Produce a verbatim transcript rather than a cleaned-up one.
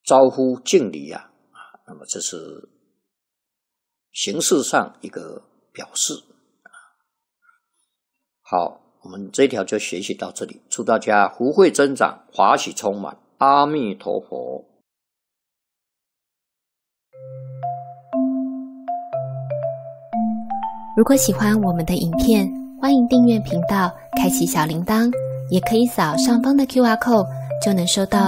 招呼敬礼啊，那么这是形式上一个表示。好，我们这一条就学习到这里，祝大家福慧增长，华喜充满，阿弥陀佛。 如果喜欢我们的影片，欢迎订阅频道，开启小铃铛，也可以扫上方的 Q R code，就能收到